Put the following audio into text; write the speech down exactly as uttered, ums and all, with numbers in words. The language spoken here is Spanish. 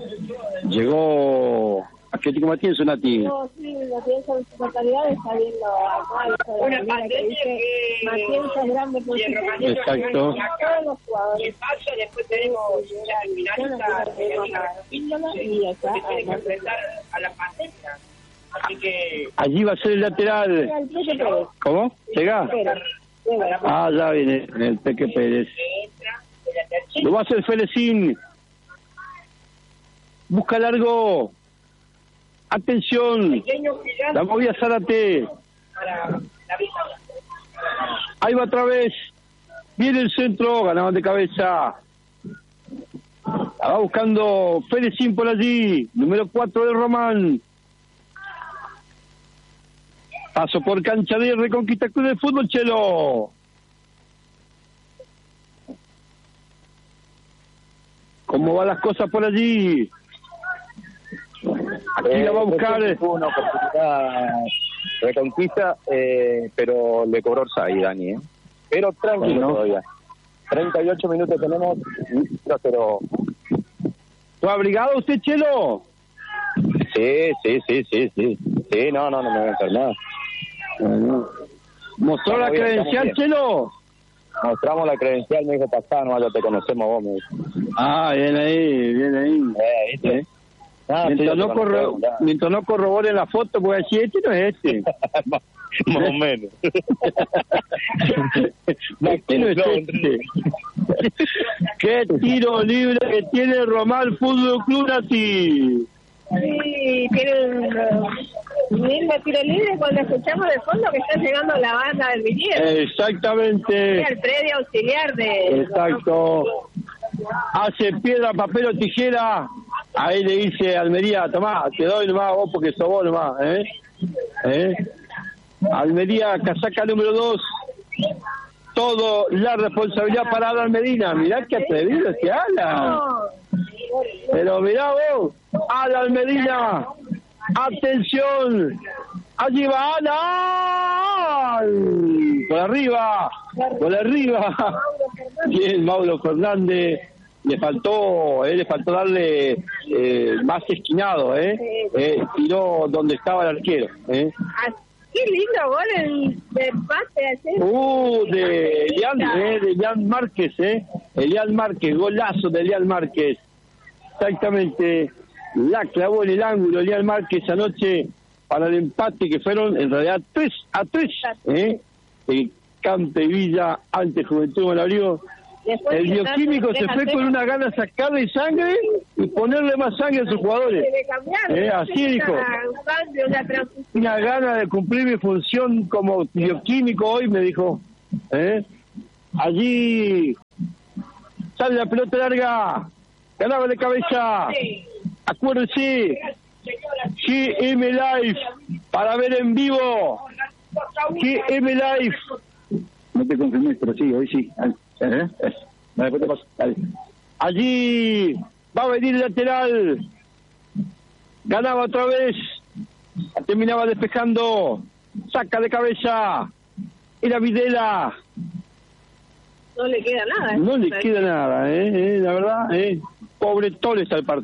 Llegó Atlético Matienzo, Nati. No, sí, Matienzo en su totalidad está viendo acá. Una pandemia que... Matienzo es grande por sí. Exacto. Todos los jugadores. ¿Qué pasa? Después tenemos la finalista y acá que tiene que enfrentar a la pandemia. Así que... Allí va a ser el lateral. ¿Cómo? ¿Llega? Ah, ya viene el Peque Pérez. Lo va a hacer Felecín. Busca largo. Atención. La movida Zárate. Ahí va otra vez. Viene el centro. Ganaban de cabeza. La va buscando Felecín por allí. Número cuatro de Román. Paso por cancha de Reconquista Club de Fútbol, Chelo. ¿Cómo van las cosas por allí? Aquí eh, la va a buscar. Tuvo una oportunidad Reconquista, eh, pero le cobró Orsay, Dani. ¿eh? Pero tranquilo bueno. Todavía. treinta y ocho minutos tenemos, pero... ¿Fue abrigado usted, Chelo? Sí, sí, sí, sí, sí. Sí, no, no, no me voy a enfermar. Bueno. ¿Mostró estamos la bien, credencial, Chelo? Mostramos la credencial, me dijo, pasá, no, ya te conocemos vos, me dijo. Ah, bien ahí, bien ahí. Eh, ¿viste? ¿Eh? Ah, mientras, sí, no corro, mientras no corrobore la foto, voy a decir, este no es este. Más o menos. Este no es este. Qué tiro libre que tiene Román Fútbol Club, Nati. Sí, tiene un lindo tiro libre cuando escuchamos de fondo que está llegando la banda del Villiers. Exactamente. El predio auxiliar de... Exacto. Hace piedra, papel o tijera. Ahí le dice Almería, tomá, te doy nomás vos porque sos vos nomás, ¿eh? ¿Eh? Almería, casaca número dos. Todo la responsabilidad para Alan Medina. Mirá qué atrevido este Alan. Pero mirá vos, Alan Medina. Atención. Allí va Alan. Por arriba, por arriba. Bien, Mauro Fernández. Le faltó, eh, le faltó darle eh, más esquinado, ¿eh? eh tiró donde estaba el arquero, ¿eh? Qué lindo gol el de pase ayer. Uh, de Elian, eh, de Elian Márquez, ¿eh? Elian Márquez, golazo de Elian Márquez. Exactamente, la clavó en el ángulo Elian Márquez anoche para el empate que fueron en realidad tres a tres, ¿eh? El Campe Villa ante Juventud Malabrigo. Después el bioquímico se fue con una gana de sacarle sangre y ponerle más sangre a sus jugadores. Eh, así dijo. Una gana de cumplir mi función como bioquímico hoy, me dijo. Eh. Allí sale la pelota larga. Ganaba de cabeza. Acuérdense. G M Live para ver en vivo. G M Live. No te confirmé, pero sí, hoy sí. ¿Eh? Vale, te paso. Dale. Allí va a venir el lateral. Ganaba otra vez. Terminaba despejando. Saca de cabeza. Era Videla. No le queda nada. ¿eh? No le queda nada, ¿eh? ¿Eh? La verdad, ¿eh? Pobre Torres al partido.